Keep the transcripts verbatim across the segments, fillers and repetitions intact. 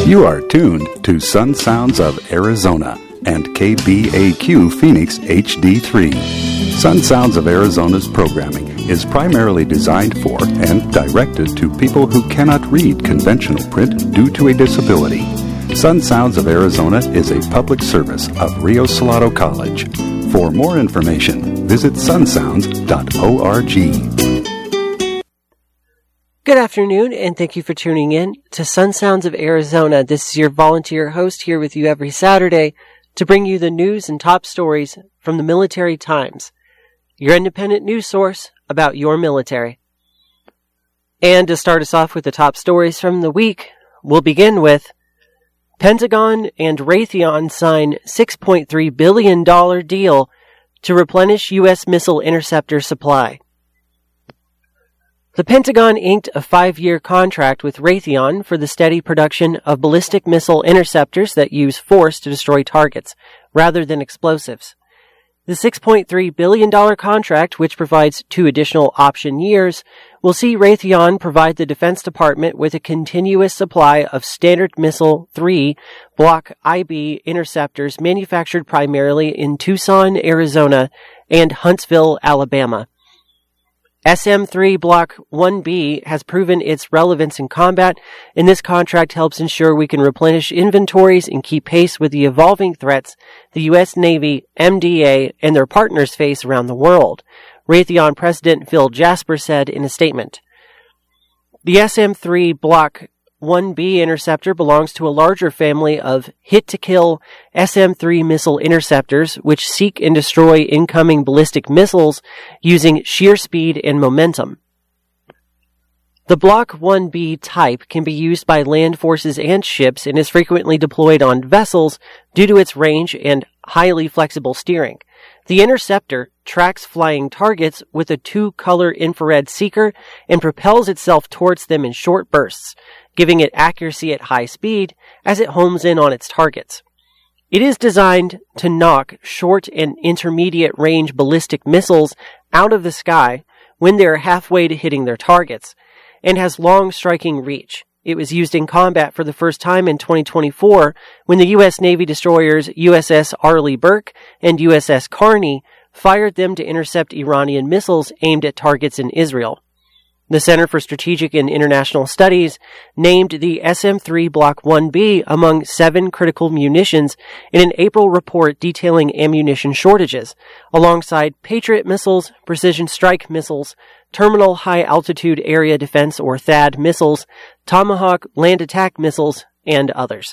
You are tuned to Sun Sounds of Arizona and K B A Q Phoenix H D three. Sun Sounds of Arizona's programming is primarily designed for and directed to people who cannot read conventional print due to a disability. Sun Sounds of Arizona is a public service of Rio Salado College. For more information, visit sun sounds dot org. Good afternoon, and thank you for tuning in to Sun Sounds of Arizona. This is your volunteer host here with you every Saturday to bring you the news and top stories from the Military Times, your independent news source about your military. And to start us off with the top stories from the week, we'll begin with Pentagon and Raytheon sign six point three billion dollars deal to replenish U S missile interceptor supply. The Pentagon inked a five-year contract with Raytheon for the steady production of ballistic missile interceptors that use force to destroy targets, rather than explosives. The six point three billion dollars contract, which provides two additional option years, will see Raytheon provide the Defense Department with a continuous supply of Standard Missile three Block I B interceptors manufactured primarily in Tucson, Arizona, and Huntsville, Alabama. S M three Block one B has proven its relevance in combat, and this contract helps ensure we can replenish inventories and keep pace with the evolving threats the U S Navy, M D A, and their partners face around the world, Raytheon President Phil Jasper said in a statement. The S M three Block one B interceptor belongs to a larger family of hit-to-kill S M three missile interceptors, which seek and destroy incoming ballistic missiles using sheer speed and momentum. The Block one B type can be used by land forces and ships and is frequently deployed on vessels due to its range and highly flexible steering. The interceptor tracks flying targets with a two-color infrared seeker and propels itself towards them in short bursts, giving it accuracy at high speed as it homes in on its targets. It is designed to knock short and intermediate range ballistic missiles out of the sky when they are halfway to hitting their targets, and has long striking reach. It was used in combat for the first time in twenty twenty-four when the U S Navy destroyers U S S Arleigh Burke and U S S Carney fired them to intercept Iranian missiles aimed at targets in Israel. The Center for Strategic and International Studies named the S M three Block one B among seven critical munitions in an April report detailing ammunition shortages, alongside Patriot missiles, precision strike missiles, Terminal High Altitude Area Defense or THAAD missiles, Tomahawk land attack missiles, and others.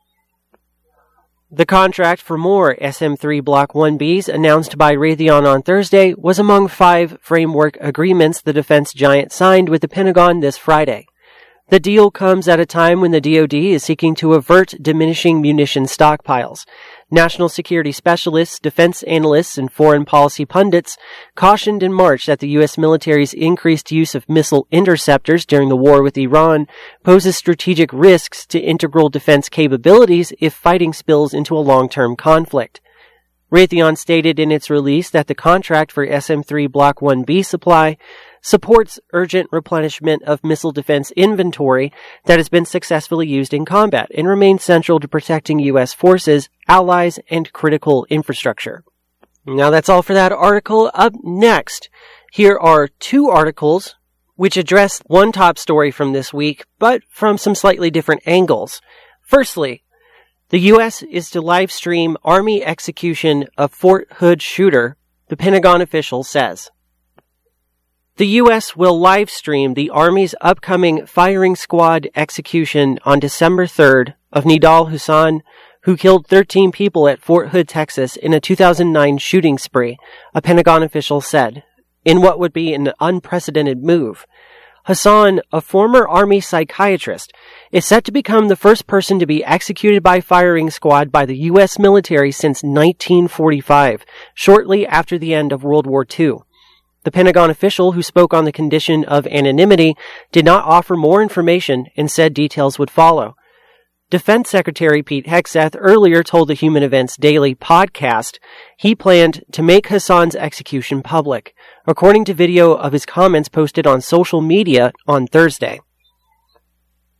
The contract for more S M three Block one Bs announced by Raytheon on Thursday was among five framework agreements the defense giant signed with the Pentagon this Friday. The deal comes at a time when the D O D is seeking to avert diminishing munition stockpiles. National security specialists, defense analysts, and foreign policy pundits cautioned in March that the U S military's increased use of missile interceptors during the war with Iran poses strategic risks to integral defense capabilities if fighting spills into a long-term conflict. Raytheon stated in its release that the contract for S M three Block one B supply supports urgent replenishment of missile defense inventory that has been successfully used in combat and remains central to protecting U S forces, allies, and critical infrastructure. Now that's all for that article. Up next, here are two articles which address one top story from this week, but from some slightly different angles. Firstly, the U S is to live stream Army execution of Fort Hood shooter, the Pentagon official says. The U S will live stream the Army's upcoming firing squad execution on December third of Nidal Hasan, who killed thirteen people at Fort Hood, Texas in a two thousand nine shooting spree, a Pentagon official said, in what would be an unprecedented move. Hasan, a former Army psychiatrist, is set to become the first person to be executed by firing squad by the U S military since nineteen forty-five, shortly after the end of World War Two. The Pentagon official who spoke on the condition of anonymity did not offer more information and said details would follow. Defense Secretary Pete Hegseth earlier told the Human Events Daily podcast he planned to make Hasan's execution public, according to video of his comments posted on social media on Thursday.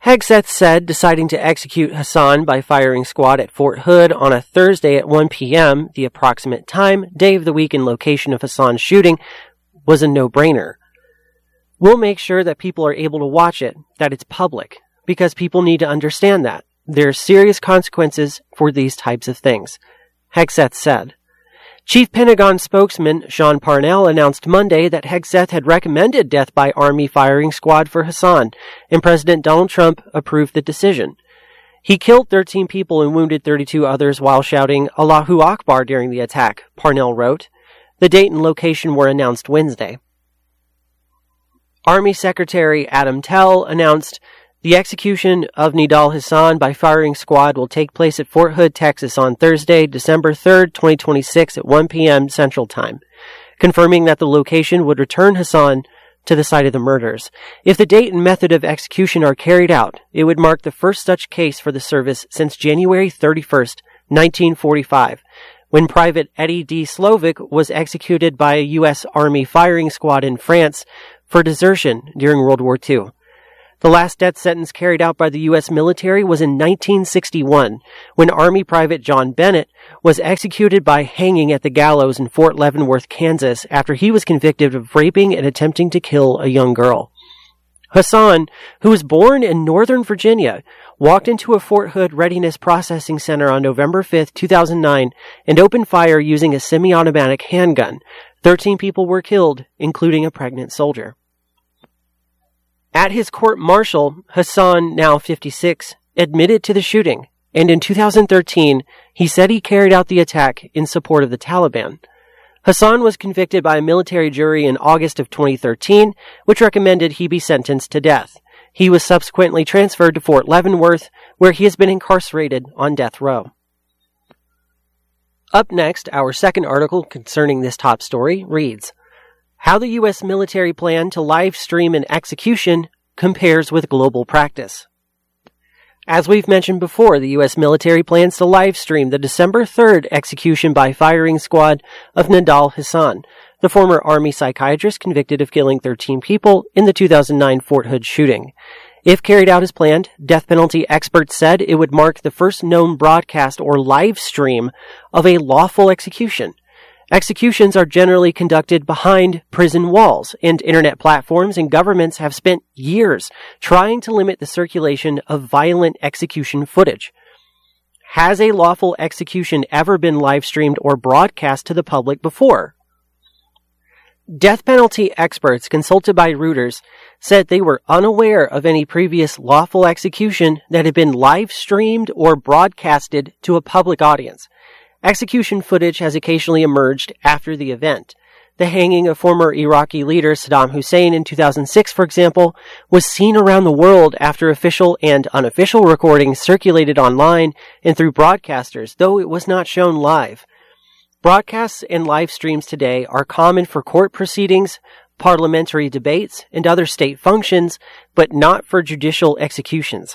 Hegseth said deciding to execute Hassan by firing squad at Fort Hood on a Thursday at one p.m., the approximate time, day of the week, and location of Hassan's shooting, was a no-brainer. We'll make sure that people are able to watch it, that it's public, because people need to understand that. There are serious consequences for these types of things, Hegseth said. Chief Pentagon spokesman Sean Parnell announced Monday that Hegseth had recommended death by Army firing squad for Hassan, and President Donald Trump approved the decision. He killed thirteen people and wounded thirty-two others while shouting Allahu Akbar during the attack, Parnell wrote. The date and location were announced Wednesday. Army Secretary Adam Tell announced the execution of Nidal Hassan by firing squad will take place at Fort Hood, Texas on Thursday, December third, twenty twenty-six at one p.m. Central Time, confirming that the location would return Hassan to the site of the murders. If the date and method of execution are carried out, it would mark the first such case for the service since January thirty-first, nineteen forty-five, when Private Eddie D. Slovic was executed by a U S Army firing squad in France for desertion during World War Two. The last death sentence carried out by the U S military was in nineteen sixty-one, when Army Private John Bennett was executed by hanging at the gallows in Fort Leavenworth, Kansas, after he was convicted of raping and attempting to kill a young girl. Hassan, who was born in Northern Virginia, walked into a Fort Hood Readiness Processing Center on November fifth, two thousand nine, and opened fire using a semi-automatic handgun. Thirteen people were killed, including a pregnant soldier. At his court-martial, Hassan, now fifty-six, admitted to the shooting, and in two thousand thirteen, he said he carried out the attack in support of the Taliban. Hassan was convicted by a military jury in August of twenty thirteen, which recommended he be sentenced to death. He was subsequently transferred to Fort Leavenworth, where he has been incarcerated on death row. Up next, our second article concerning this top story reads, How the U S military plan to live stream an execution compares with global practice. As we've mentioned before, the U S military plans to live stream the December third execution by firing squad of Nidal Hassan, the former Army psychiatrist convicted of killing thirteen people in the two thousand nine Fort Hood shooting. If carried out as planned, death penalty experts said it would mark the first known broadcast or live stream of a lawful execution. Executions are generally conducted behind prison walls, and internet platforms and governments have spent years trying to limit the circulation of violent execution footage. Has a lawful execution ever been live streamed or broadcast to the public before? Death penalty experts consulted by Reuters said they were unaware of any previous lawful execution that had been live streamed or broadcasted to a public audience. Execution footage has occasionally emerged after the event. The hanging of former Iraqi leader Saddam Hussein in two thousand six, for example, was seen around the world after official and unofficial recordings circulated online and through broadcasters, though it was not shown live. Broadcasts and live streams today are common for court proceedings, parliamentary debates, and other state functions, but not for judicial executions.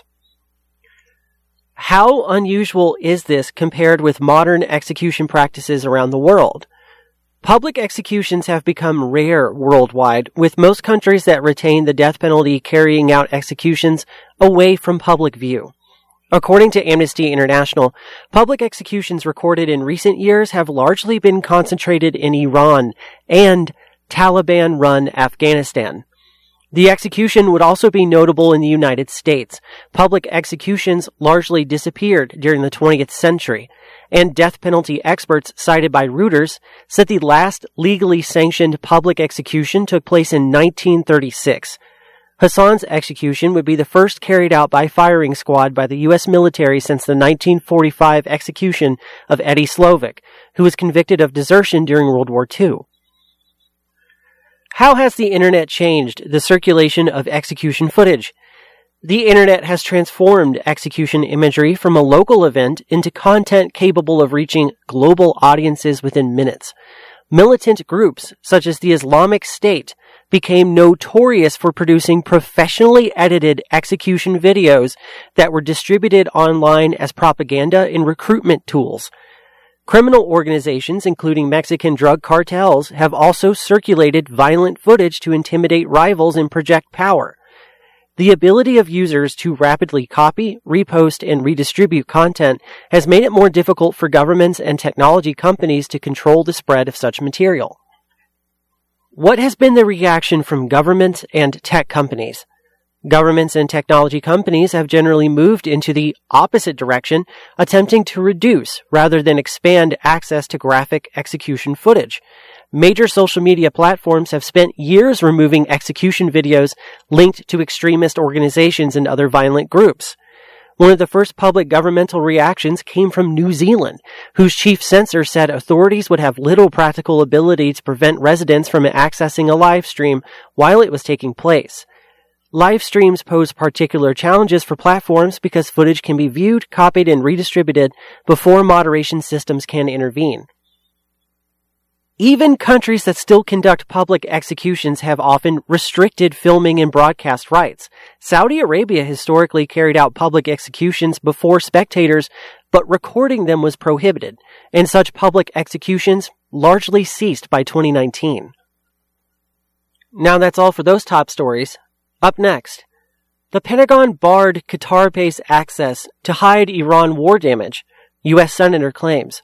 How unusual is this compared with modern execution practices around the world? Public executions have become rare worldwide, with most countries that retain the death penalty carrying out executions away from public view. According to Amnesty International, public executions recorded in recent years have largely been concentrated in Iran and Taliban-run Afghanistan. The execution would also be notable in the United States. Public executions largely disappeared during the twentieth century, and death penalty experts cited by Reuters said the last legally sanctioned public execution took place in nineteen thirty-six. Hassan's execution would be the first carried out by firing squad by the U S military since the nineteen forty-five execution of Eddie Slovic, who was convicted of desertion during World War Two. How has the internet changed the circulation of execution footage? The internet has transformed execution imagery from a local event into content capable of reaching global audiences within minutes. Militant groups, such as the Islamic State, became notorious for producing professionally edited execution videos that were distributed online as propaganda and recruitment tools. Criminal organizations, including Mexican drug cartels, have also circulated violent footage to intimidate rivals and project power. The ability of users to rapidly copy, repost, and redistribute content has made it more difficult for governments and technology companies to control the spread of such material. What has been the reaction from government and tech companies? Governments and technology companies have generally moved into the opposite direction, attempting to reduce rather than expand access to graphic execution footage. Major social media platforms have spent years removing execution videos linked to extremist organizations and other violent groups. One of the first public governmental reactions came from New Zealand, whose chief censor said authorities would have little practical ability to prevent residents from accessing a live stream while it was taking place. Live streams pose particular challenges for platforms because footage can be viewed, copied, and redistributed before moderation systems can intervene. Even countries that still conduct public executions have often restricted filming and broadcast rights. Saudi Arabia historically carried out public executions before spectators, but recording them was prohibited, and such public executions largely ceased by twenty nineteen. Now that's all for those top stories. Up next, the Pentagon barred Qatar-based access to hide Iran war damage, U S Senator claims.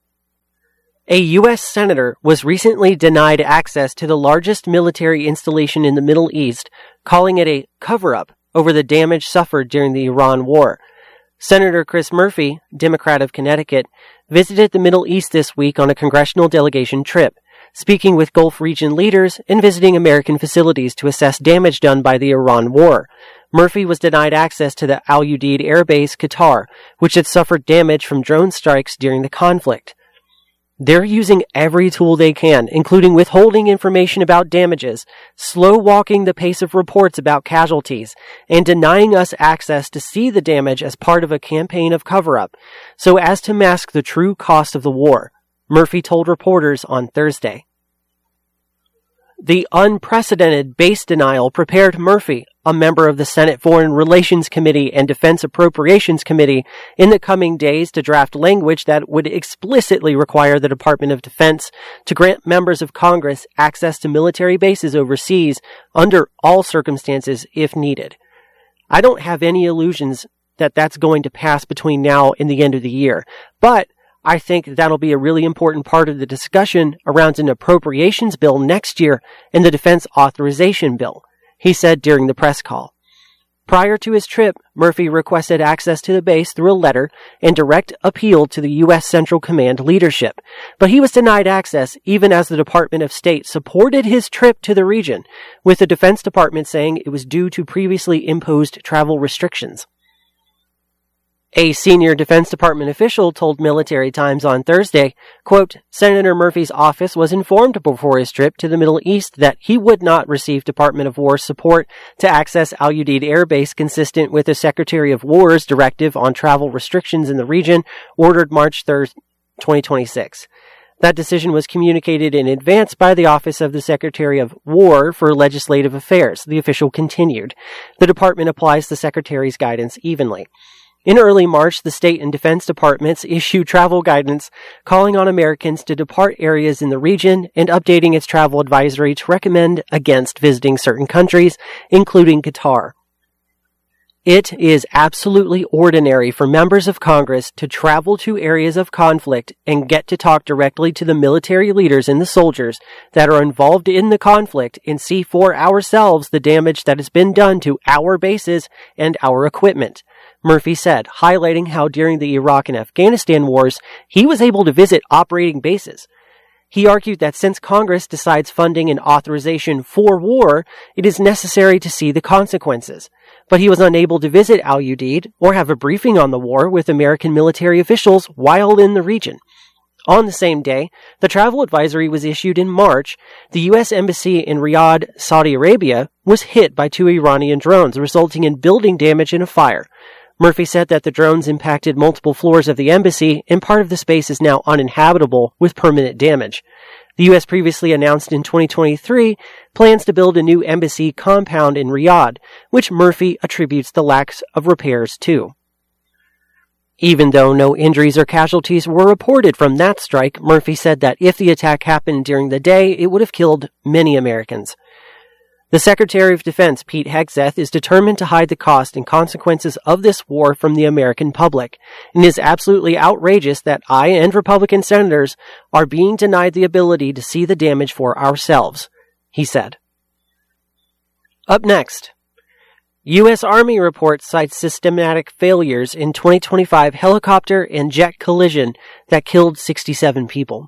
A U S senator was recently denied access to the largest military installation in the Middle East, calling it a cover-up over the damage suffered during the Iran war. Senator Chris Murphy, Democrat of Connecticut, visited the Middle East this week on a congressional delegation trip, speaking with Gulf region leaders and visiting American facilities to assess damage done by the Iran war. Murphy was denied access to the Al Udeid Air Base, Qatar, which had suffered damage from drone strikes during the conflict. They're using every tool they can, including withholding information about damages, slow-walking the pace of reports about casualties, and denying us access to see the damage as part of a campaign of cover-up, so as to mask the true cost of the war, Murphy told reporters on Thursday. The unprecedented base denial prepared Murphy, a member of the Senate Foreign Relations Committee and Defense Appropriations Committee, in the coming days to draft language that would explicitly require the Department of Defense to grant members of Congress access to military bases overseas under all circumstances if needed. I don't have any illusions that that's going to pass between now and the end of the year, but I think that'll be a really important part of the discussion around an appropriations bill next year and the defense authorization bill, he said during the press call. Prior to his trip, Murphy requested access to the base through a letter and direct appeal to the U S Central Command leadership, but he was denied access even as the Department of State supported his trip to the region, with the Defense Department saying it was due to previously imposed travel restrictions. A senior Defense Department official told Military Times on Thursday, quote, Senator Murphy's office was informed before his trip to the Middle East that he would not receive Department of War support to access Al Udeid Air Base consistent with the Secretary of War's directive on travel restrictions in the region, ordered March third, twenty twenty-six. That decision was communicated in advance by the Office of the Secretary of War for Legislative Affairs, the official continued. The department applies the Secretary's guidance evenly. In early March, the state and defense departments issued travel guidance calling on Americans to depart areas in the region and updating its travel advisory to recommend against visiting certain countries, including Qatar. It is absolutely ordinary for members of Congress to travel to areas of conflict and get to talk directly to the military leaders and the soldiers that are involved in the conflict and see for ourselves the damage that has been done to our bases and our equipment, Murphy said, highlighting how during the Iraq and Afghanistan wars, he was able to visit operating bases. He argued that since Congress decides funding and authorization for war, it is necessary to see the consequences. But he was unable to visit Al Udeid or have a briefing on the war with American military officials while in the region. On the same day, the travel advisory was issued in March. The U S Embassy in Riyadh, Saudi Arabia, was hit by two Iranian drones, resulting in building damage and a fire. Murphy said that the drones impacted multiple floors of the embassy, and part of the space is now uninhabitable with permanent damage. The U S previously announced in twenty twenty-three plans to build a new embassy compound in Riyadh, which Murphy attributes the lack of repairs to. Even though no injuries or casualties were reported from that strike, Murphy said that if the attack happened during the day, it would have killed many Americans. The Secretary of Defense, Pete Hegseth, is determined to hide the cost and consequences of this war from the American public, and is absolutely outrageous that I and Republican senators are being denied the ability to see the damage for ourselves, he said. Up next, U S. Army report cites systematic failures in twenty twenty-five helicopter and jet collision that killed sixty-seven people.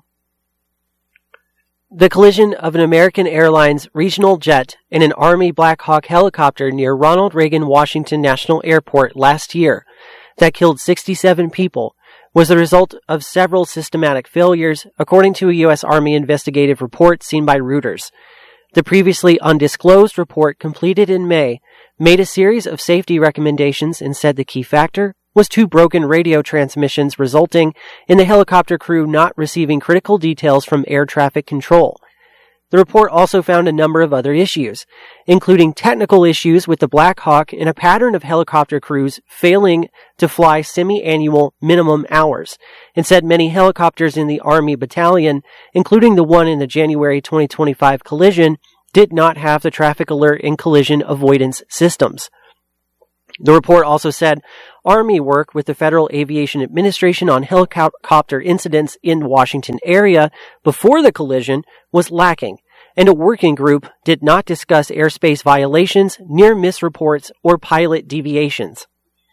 The collision of an American Airlines regional jet and an Army Black Hawk helicopter near Ronald Reagan Washington National Airport last year that killed sixty-seven people was the result of several systematic failures, according to a U S. Army investigative report seen by Reuters. The previously undisclosed report, completed in May, made a series of safety recommendations and said the key factor was two broken radio transmissions, resulting in the helicopter crew not receiving critical details from air traffic control. The report also found a number of other issues, including technical issues with the Black Hawk and a pattern of helicopter crews failing to fly semi-annual minimum hours, and said many helicopters in the Army battalion, including the one in the January twenty twenty-five collision, did not have the traffic alert and collision avoidance systems. The report also said Army work with the Federal Aviation Administration on helicopter incidents in Washington area before the collision was lacking, and a working group did not discuss airspace violations, near-miss reports, or pilot deviations.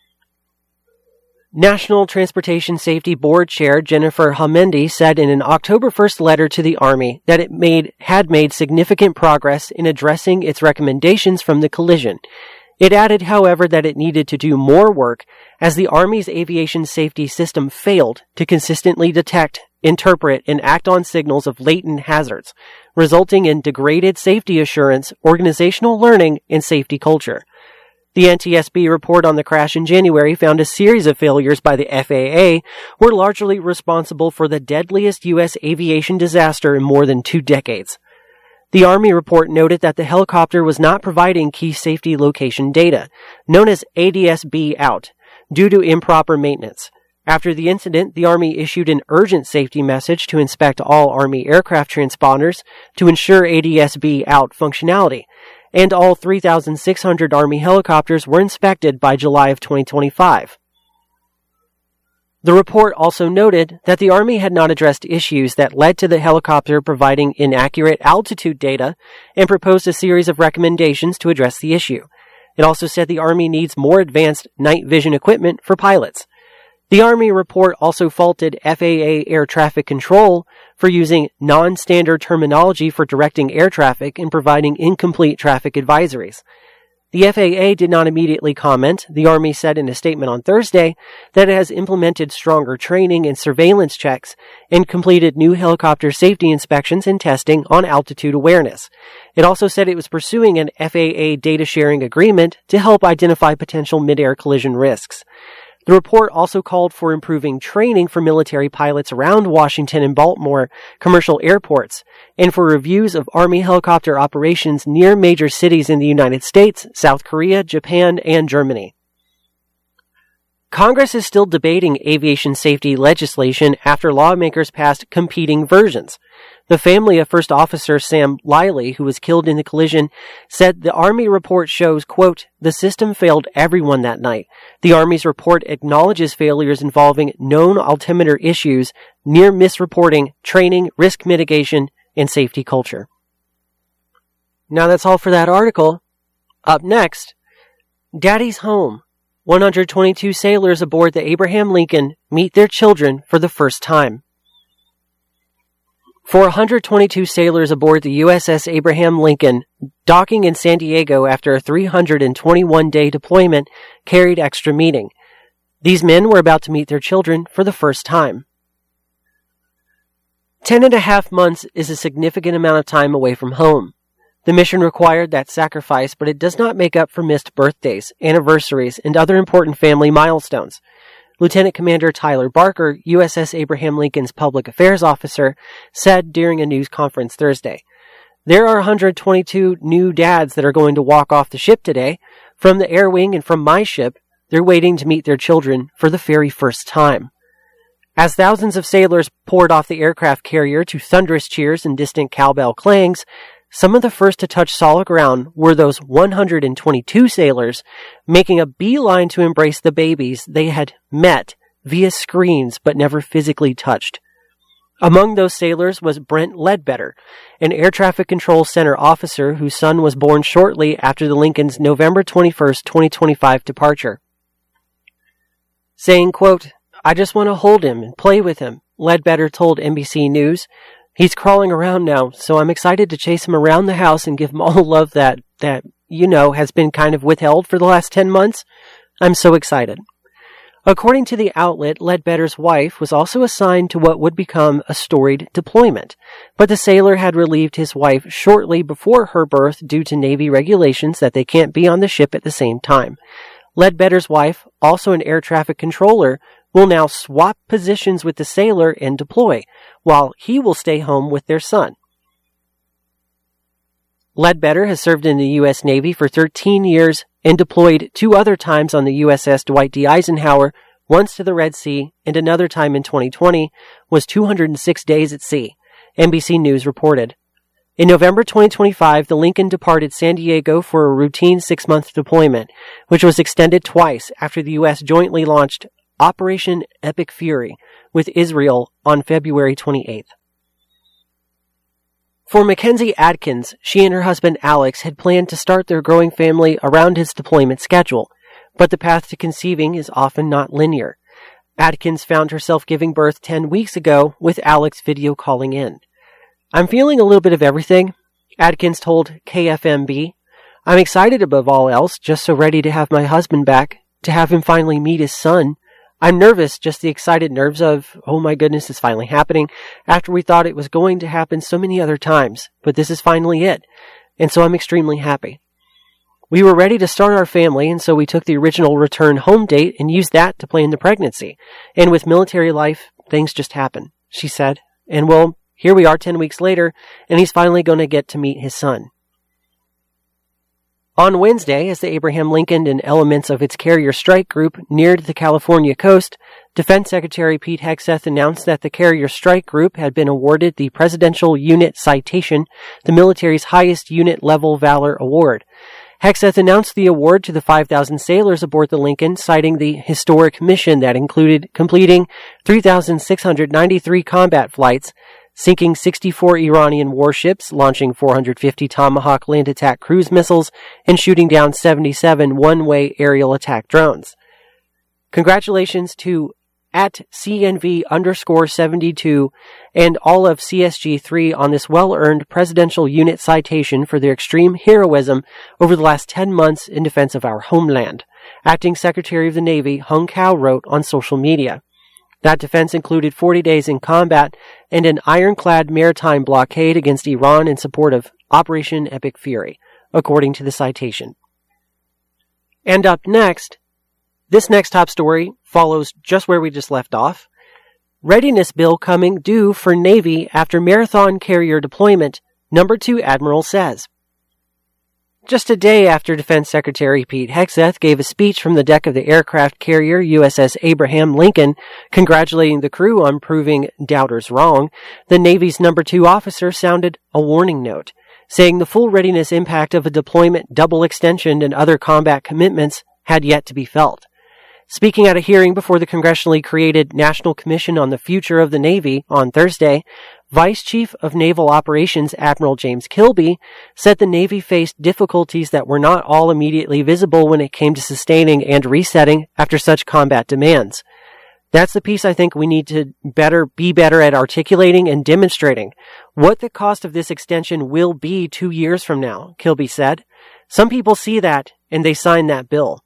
National Transportation Safety Board Chair Jennifer Homendy said in an October first letter to the Army that it made had made significant progress in addressing its recommendations from the collision. It added, however, that it needed to do more work as the Army's aviation safety system failed to consistently detect, interpret, and act on signals of latent hazards, resulting in degraded safety assurance, organizational learning, and safety culture. The N T S B report on the crash in January found a series of failures by the F A A were largely responsible for the deadliest U S aviation disaster in more than two decades. The Army report noted that the helicopter was not providing key safety location data, known as A D S B out, due to improper maintenance. After the incident, the Army issued an urgent safety message to inspect all Army aircraft transponders to ensure A D S B out functionality, and all three thousand six hundred Army helicopters were inspected by July of twenty twenty-five. The report also noted that the Army had not addressed issues that led to the helicopter providing inaccurate altitude data and proposed a series of recommendations to address the issue. It also said the Army needs more advanced night vision equipment for pilots. The Army report also faulted F A A air traffic control for using non-standard terminology for directing air traffic and providing incomplete traffic advisories. The F A A did not immediately comment. The Army said in a statement on Thursday that it has implemented stronger training and surveillance checks and completed new helicopter safety inspections and testing on altitude awareness. It also said it was pursuing an F A A data sharing agreement to help identify potential mid-air collision risks. The report also called for improving training for military pilots around Washington and Baltimore commercial airports, and for reviews of Army helicopter operations near major cities in the United States, South Korea, Japan, and Germany. Congress is still debating aviation safety legislation after lawmakers passed competing versions. The family of First Officer Sam Liley, who was killed in the collision, said the Army report shows, quote, the system failed everyone that night. The Army's report acknowledges failures involving known altimeter issues, near misreporting, training, risk mitigation, and safety culture. Now that's all for that article. Up next, Daddy's home. one hundred twenty-two sailors aboard the Abraham Lincoln meet their children for the first time. For one hundred twenty-two sailors aboard the U S S Abraham Lincoln, docking in San Diego after a three hundred twenty-one day deployment carried extra meaning. These men were about to meet their children for the first time. Ten and a half months is a significant amount of time away from home. The mission required that sacrifice, but it does not make up for missed birthdays, anniversaries, and other important family milestones. Lieutenant Commander Tyler Barker, U S S Abraham Lincoln's public affairs officer, said during a news conference Thursday, "There are one hundred twenty-two new dads that are going to walk off the ship today. From the air wing and from my ship, they're waiting to meet their children for the very first time." As thousands of sailors poured off the aircraft carrier to thunderous cheers and distant cowbell clangs, some of the first to touch solid ground were those one hundred twenty-two sailors making a beeline to embrace the babies they had met via screens but never physically touched. Among those sailors was Brent Ledbetter, an air traffic control center officer whose son was born shortly after the Lincoln's November twenty-first, twenty twenty-five departure. Saying, quote, "I just want to hold him and play with him," Ledbetter told N B C News. "He's crawling around now, so I'm excited to chase him around the house and give him all the love that, that, you know, has been kind of withheld for the last ten months. I'm so excited." According to the outlet, Ledbetter's wife was also assigned to what would become a storied deployment, but the sailor had relieved his wife shortly before her birth due to Navy regulations that they can't be on the ship at the same time. Ledbetter's wife, also an air traffic controller, will now swap positions with the sailor and deploy, while he will stay home with their son. Ledbetter has served in the U S Navy for thirteen years and deployed two other times on the U S S Dwight D. Eisenhower, once to the Red Sea and another time in twenty twenty, was two hundred six days at sea, N B C News reported. In November twenty twenty-five, the Lincoln departed San Diego for a routine six-month deployment, which was extended twice after the U S jointly launched Operation Epic Fury with Israel on February twenty-eighth. For Mackenzie Adkins, she and her husband Alex had planned to start their growing family around his deployment schedule, but the path to conceiving is often not linear. Adkins found herself giving birth ten weeks ago with Alex video calling in. "I'm feeling a little bit of everything," Adkins told K F M B. "I'm excited above all else, just so ready to have my husband back, to have him finally meet his son. I'm nervous, just the excited nerves of, oh my goodness, it's finally happening, after we thought it was going to happen so many other times, but this is finally it, and so I'm extremely happy. We were ready to start our family, and so we took the original return home date and used that to plan the pregnancy, and with military life, things just happen," she said. "And well, here we are ten weeks later, and he's finally going to get to meet his son." On Wednesday, as the Abraham Lincoln and elements of its carrier strike group neared the California coast, Defense Secretary Pete Hegseth announced that the carrier strike group had been awarded the Presidential Unit Citation, the military's highest unit-level valor award. Hegseth announced the award to the five thousand sailors aboard the Lincoln, citing the historic mission that included completing three thousand six hundred ninety-three combat flights, sinking sixty-four Iranian warships, launching four hundred fifty Tomahawk land attack cruise missiles, and shooting down seventy-seven one-way aerial attack drones. Congratulations to at C N V underscore seventy-two and all of C S G three on this well-earned Presidential Unit Citation for their extreme heroism over the last ten months in defense of our homeland, Acting Secretary of the Navy Hung Cao wrote on social media. That defense included forty days in combat and an ironclad maritime blockade against Iran in support of Operation Epic Fury, according to the citation. And up next, this next top story follows just where we just left off. Readiness bill coming due for Navy after marathon carrier deployment, number two admiral says. Just a day after Defense Secretary Pete Hegseth gave a speech from the deck of the aircraft carrier U S S Abraham Lincoln, congratulating the crew on proving doubters wrong, the Navy's number two officer sounded a warning note, saying the full readiness impact of a deployment double extension and other combat commitments had yet to be felt. Speaking at a hearing before the congressionally created National Commission on the Future of the Navy on Thursday, Vice Chief of Naval Operations Admiral James Kilby said the Navy faced difficulties that were not all immediately visible when it came to sustaining and resetting after such combat demands. That's the piece I think we need to better be better at articulating and demonstrating what the cost of this extension will be two years from now, Kilby said. Some people see that and they sign that bill.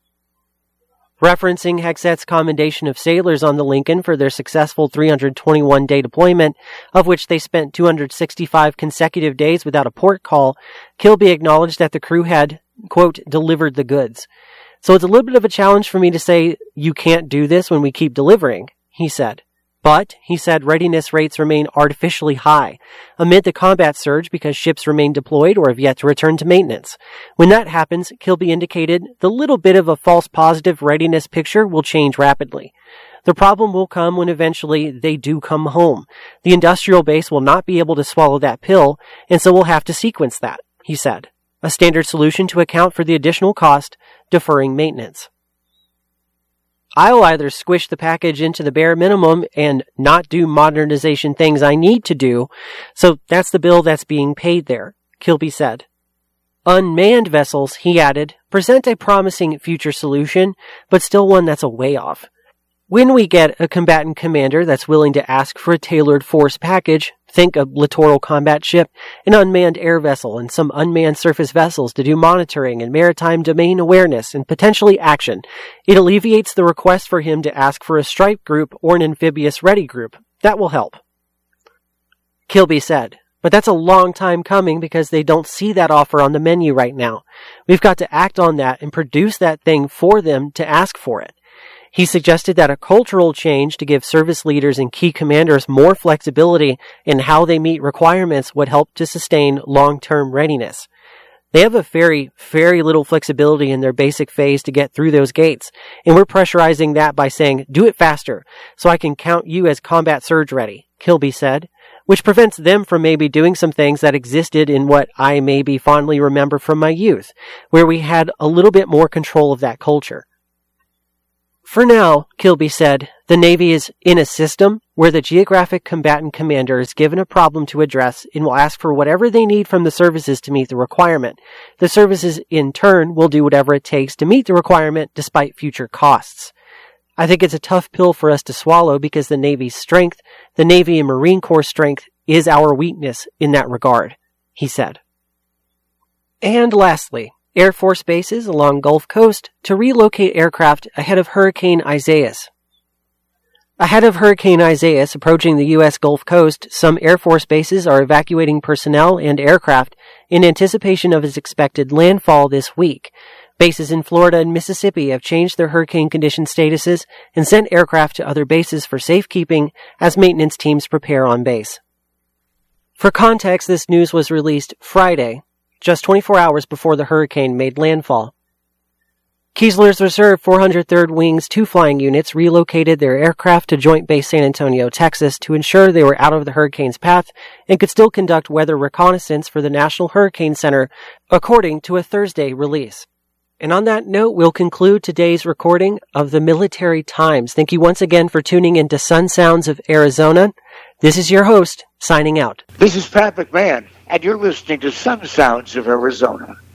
Referencing Hegseth's commendation of sailors on the Lincoln for their successful three hundred twenty-one day deployment, of which they spent two hundred sixty-five consecutive days without a port call, Kilby acknowledged that the crew had, quote, delivered the goods. So it's a little bit of a challenge for me to say, you can't do this when we keep delivering, he said. But, he said, readiness rates remain artificially high amid the combat surge because ships remain deployed or have yet to return to maintenance. When that happens, Kilby indicated the little bit of a false positive readiness picture will change rapidly. The problem will come when eventually they do come home. The industrial base will not be able to swallow that pill, and so we'll have to sequence that, he said. A standard solution to account for the additional cost, deferring maintenance. I'll either squish the package into the bare minimum and not do modernization things I need to do, so that's the bill that's being paid there, Kilby said. Unmanned vessels, he added, present a promising future solution, but still one that's a way off. When we get a combatant commander that's willing to ask for a tailored force package, think a littoral combat ship, an unmanned air vessel, and some unmanned surface vessels to do monitoring and maritime domain awareness and potentially action, it alleviates the request for him to ask for a strike group or an amphibious ready group. That will help. Kilby said, but that's a long time coming because they don't see that offer on the menu right now. We've got to act on that and produce that thing for them to ask for it. He suggested that a cultural change to give service leaders and key commanders more flexibility in how they meet requirements would help to sustain long-term readiness. They have a very, very little flexibility in their basic phase to get through those gates, and we're pressurizing that by saying, do it faster, so I can count you as combat surge ready, Kilby said, which prevents them from maybe doing some things that existed in what I maybe fondly remember from my youth, where we had a little bit more control of that culture. For now, Kilby said, the Navy is in a system where the geographic combatant commander is given a problem to address and will ask for whatever they need from the services to meet the requirement. The services, in turn, will do whatever it takes to meet the requirement despite future costs. I think it's a tough pill for us to swallow because the Navy's strength, the Navy and Marine Corps strength, is our weakness in that regard, he said. And lastly, Air Force bases along Gulf Coast to relocate aircraft ahead of Hurricane Isaias. Ahead of Hurricane Isaias approaching the U S Gulf Coast, some Air Force bases are evacuating personnel and aircraft in anticipation of its expected landfall this week. Bases in Florida and Mississippi have changed their hurricane condition statuses and sent aircraft to other bases for safekeeping as maintenance teams prepare on base. For context, this news was released Friday, just twenty-four hours before the hurricane made landfall. Keesler's Reserve four hundred third Wing's two flying units relocated their aircraft to Joint Base San Antonio, Texas, to ensure they were out of the hurricane's path and could still conduct weather reconnaissance for the National Hurricane Center, according to a Thursday release. And on that note, we'll conclude today's recording of the Military Times. Thank you once again for tuning into Sun Sounds of Arizona. This is your host, signing out. This is Pat McMahon, and you're listening to Sun Sounds of Arizona.